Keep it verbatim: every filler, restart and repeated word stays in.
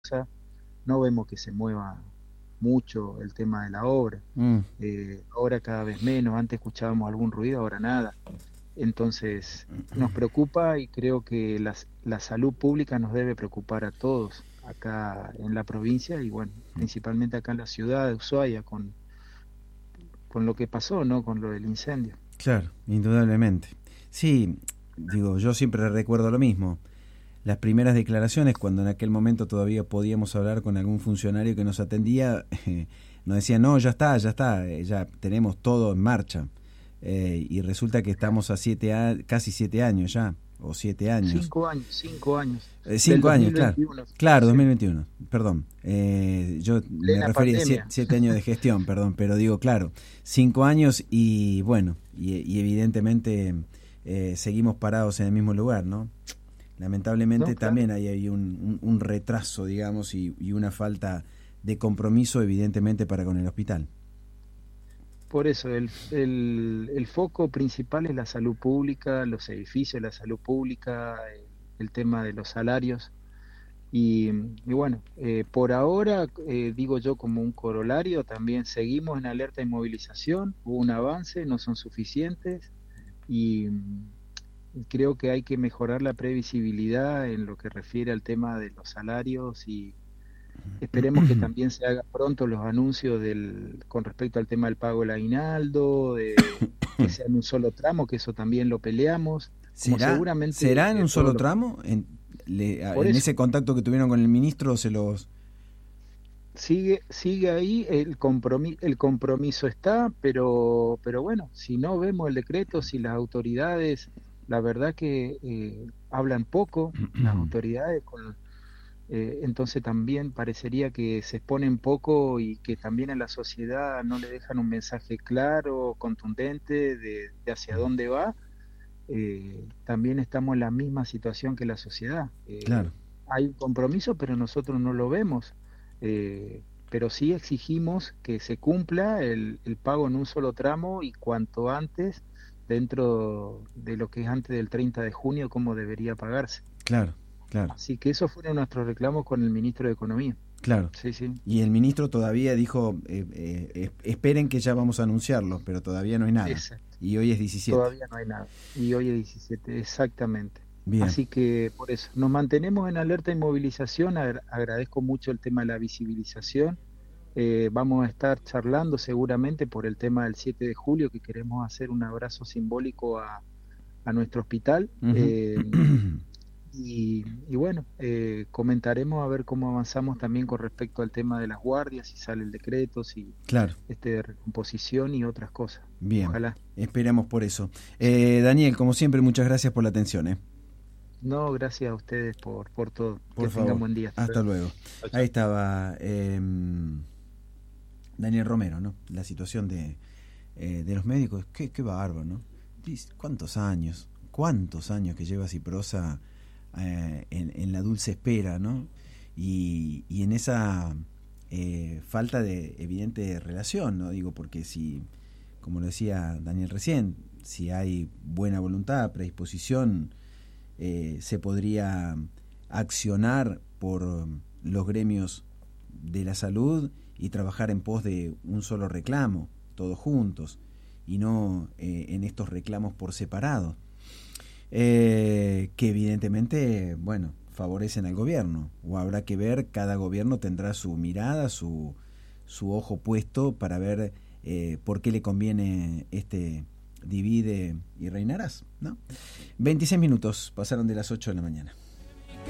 no vemos que se mueva mucho el tema de la obra. Mm. Eh, ahora cada vez menos, antes escuchábamos algún ruido, ahora nada. Entonces nos preocupa y creo que las, la salud pública nos debe preocupar a todos acá en la provincia y bueno, principalmente acá en la ciudad de Ushuaia con, con lo que pasó, ¿no? Con lo del incendio. Claro, indudablemente. Sí, digo, yo siempre recuerdo lo mismo. Las primeras declaraciones, cuando en aquel momento todavía podíamos hablar con algún funcionario que nos atendía, eh, nos decía, no, ya está, ya está, eh, ya tenemos todo en marcha. Eh, y resulta que estamos a siete a, casi siete años ya, o siete años. Cinco años, cinco años. Eh, cinco Del años, claro. dos mil veintiuno. Claro, Sí. dos mil veintiuno, perdón. Eh, yo me Plena refería a siete, pandemia. siete años de gestión, perdón, pero digo, claro, cinco años y bueno, y, y evidentemente eh, seguimos parados en el mismo lugar, ¿no? Lamentablemente No, claro. también hay, hay un, un, un retraso, digamos, y, y una falta de compromiso, evidentemente, para con el hospital. Por eso, el, el, el foco principal es la salud pública, los edificios, la salud pública, el, el tema de los salarios. Y, y bueno, eh, por ahora, eh, digo yo como un corolario, también seguimos en alerta y movilización, hubo un avance, no son suficientes y mm, creo que hay que mejorar la previsibilidad en lo que refiere al tema de los salarios y esperemos que también se hagan pronto los anuncios del, con respecto al tema del pago del aguinaldo, de que sea en un solo tramo, que eso también lo peleamos, como ¿Será, seguramente ¿será en eh, un todos solo los... tramo? En, le, Por en eso, ese contacto que tuvieron con el ministro se los... sigue, sigue ahí, el compromiso, el compromiso está, pero, pero bueno, si no vemos el decreto, si las autoridades, la verdad que eh, hablan poco, las autoridades con Eh, entonces también parecería que se exponen poco y que también a la sociedad no le dejan un mensaje claro, contundente de, de hacia dónde va. Eh, también estamos en la misma situación que la sociedad. Eh, Claro. hay un compromiso, pero nosotros no lo vemos. Eh, pero sí exigimos que se cumpla el, el pago en un solo tramo y cuanto antes, dentro de lo que es antes del treinta de junio, cómo debería pagarse. Claro, claro, Así que esos fueron nuestros reclamos con el ministro de Economía. claro. Sí, sí, Y el ministro todavía dijo, eh, eh, eh, esperen que ya vamos a anunciarlo, pero todavía no hay nada. exacto. Y hoy es diecisiete. Todavía no hay nada. Y hoy es diecisiete, exactamente. Bien. Así que por eso, nos mantenemos en alerta y movilización. Agra- agradezco mucho el tema de la visibilización. Eh, vamos a estar charlando seguramente por el tema del siete de julio, que queremos hacer un abrazo simbólico a, a nuestro hospital. Ujú. Eh, Y, y bueno, eh, comentaremos a ver cómo avanzamos también con respecto al tema de las guardias, si sale el decreto, si Claro, este de recomposición y otras cosas. bien. Ojalá. Esperamos por eso. Eh, Daniel, como siempre, muchas gracias por la atención. ¿eh? No, gracias a ustedes por, por todo. Por Que tengan favor. buen día. Hasta Hasta luego. luego. Chao, Ahí chao. estaba eh, Daniel Romero, ¿no? La situación de, eh, de los médicos. Qué, qué bárbaro, ¿no? ¿Cuántos años? ¿Cuántos años que lleva Ciprosa eh, en, en la dulce espera, ¿no? Y, y en esa eh, falta de evidente relación, ¿no? Digo, porque si, como lo decía Daniel recién, si hay buena voluntad, predisposición, eh, se podría accionar por los gremios de la salud y trabajar en pos de un solo reclamo, todos juntos, y no eh, en estos reclamos por separado, eh, que evidentemente, bueno, favorecen al gobierno, o habrá que ver, cada gobierno tendrá su mirada, su, su ojo puesto para ver eh, por qué le conviene este divide y reinarás, ¿no? veintiséis minutos pasaron de las ocho de la mañana.